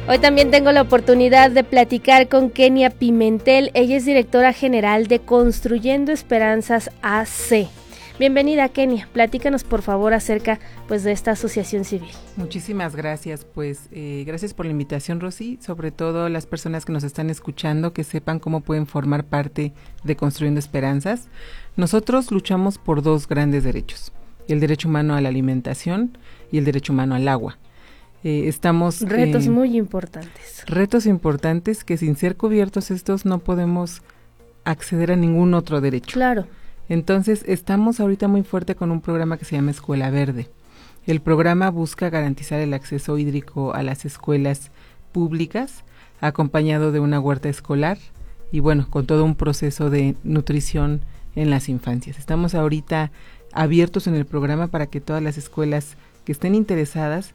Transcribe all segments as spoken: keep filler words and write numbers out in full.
Hoy también tengo la oportunidad de platicar con Kenia Pimentel. Ella es directora general de Construyendo Esperanzas A C. Bienvenida, Kenia. Platícanos, por favor, acerca pues de esta asociación civil. Muchísimas gracias. Pues eh, gracias por la invitación, Rosy. Sobre todo las personas que nos están escuchando, que sepan cómo pueden formar parte de Construyendo Esperanzas. Nosotros luchamos por dos grandes derechos: el derecho humano a la alimentación y el derecho humano al agua. Eh, estamos retos eh, muy importantes. Retos importantes que sin ser cubiertos estos no podemos acceder a ningún otro derecho. Claro. Entonces estamos ahorita muy fuerte con un programa que se llama Escuela Verde. El programa busca garantizar el acceso hídrico a las escuelas públicas, acompañado de una huerta escolar y bueno, con todo un proceso de nutrición en las infancias. Estamos ahorita abiertos en el programa para que todas las escuelas que estén interesadas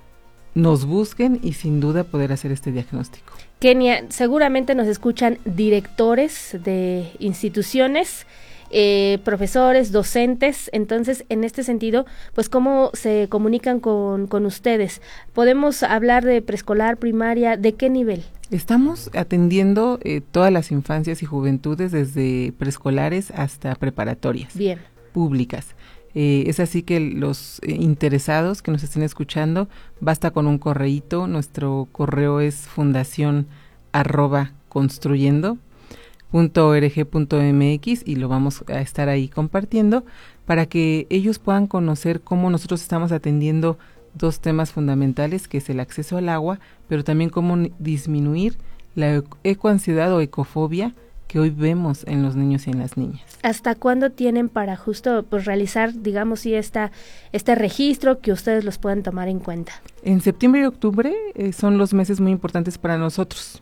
nos busquen y sin duda poder hacer este diagnóstico. Kenia, seguramente nos escuchan directores de instituciones, eh, profesores, docentes. Entonces, en este sentido, pues ¿cómo se comunican con, con ustedes? ¿Podemos hablar de preescolar, primaria? ¿De qué nivel? Estamos atendiendo eh, todas las infancias y juventudes, desde preescolares hasta preparatorias. Bien. Públicas. Eh, es así que los eh, interesados que nos estén escuchando, basta con un correíto. Nuestro correo es fundación arroba construyendo punto org punto mx y lo vamos a estar ahí compartiendo para que ellos puedan conocer cómo nosotros estamos atendiendo dos temas fundamentales, que es el acceso al agua, pero también cómo disminuir la ecoansiedad o ecofobia que hoy vemos en los niños y en las niñas. ¿Hasta cuándo tienen para justo pues realizar, digamos, si esta, este registro, que ustedes los puedan tomar en cuenta? En septiembre y octubre eh, son los meses muy importantes para nosotros,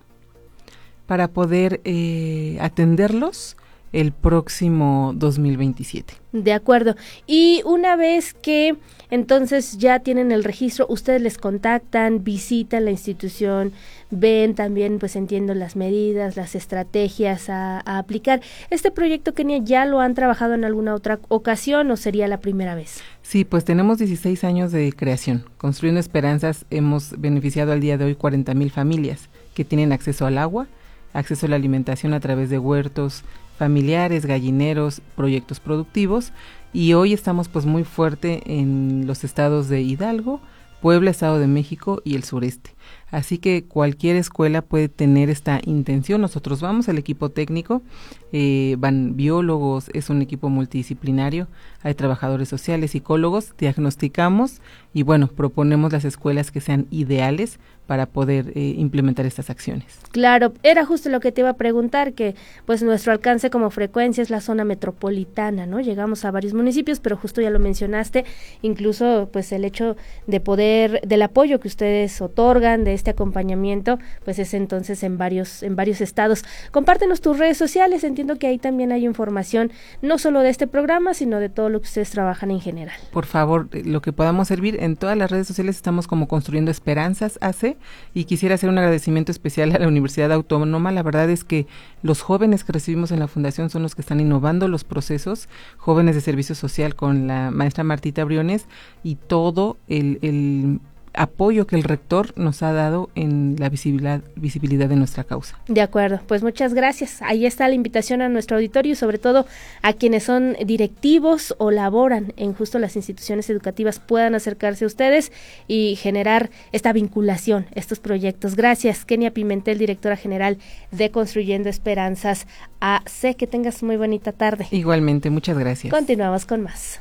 para poder eh, atenderlos el próximo dos mil veintisiete. De acuerdo. Y una vez que entonces ya tienen el registro, ustedes les contactan, visitan la institución, ven también, pues entiendo, las medidas, las estrategias a, a aplicar. ¿Este proyecto, Kenia, ya lo han trabajado en alguna otra ocasión o sería la primera vez? Sí, pues tenemos dieciséis años de creación. Construyendo Esperanzas hemos beneficiado al día de hoy cuarenta mil familias que tienen acceso al agua, acceso a la alimentación a través de huertos familiares, gallineros, proyectos productivos, y hoy estamos pues muy fuerte en los estados de Hidalgo, Puebla, Estado de México y el sureste. Así que cualquier escuela puede tener esta intención. Nosotros vamos al equipo técnico, eh, van biólogos, es un equipo multidisciplinario, hay trabajadores sociales, psicólogos, diagnosticamos y bueno, proponemos las escuelas que sean ideales para poder eh, implementar estas acciones. Claro, era justo lo que te iba a preguntar, que pues nuestro alcance como frecuencia es la zona metropolitana, ¿no? Llegamos a varios municipios, pero justo ya lo mencionaste, incluso pues el hecho de poder, del apoyo que ustedes otorgan, de este acompañamiento, pues es entonces en varios, en varios estados. Compártenos tus redes sociales, entiendo que ahí también hay información, no solo de este programa, sino de todo lo que ustedes trabajan en general. Por favor, lo que podamos servir, en todas las redes sociales estamos como Construyendo Esperanzas A C, y quisiera hacer un agradecimiento especial a la Universidad Autónoma. La verdad es que los jóvenes que recibimos en la fundación son los que están innovando los procesos, jóvenes de servicio social con la maestra Martita Briones y todo el, el apoyo que el rector nos ha dado en la visibilidad, visibilidad de nuestra causa. De acuerdo, pues muchas gracias. Ahí está la invitación a nuestro auditorio y sobre todo a quienes son directivos o laboran en justo las instituciones educativas puedan acercarse a ustedes y generar esta vinculación, estos proyectos. Gracias, Kenia Pimentel, directora general de Construyendo Esperanzas A C. Que tengas muy bonita tarde. Igualmente, muchas gracias. Continuamos con más.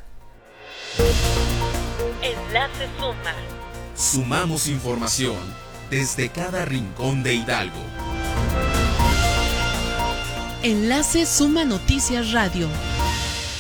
Enlace Suma. Sumamos información desde cada rincón de Hidalgo. Enlace Suma Noticias Radio.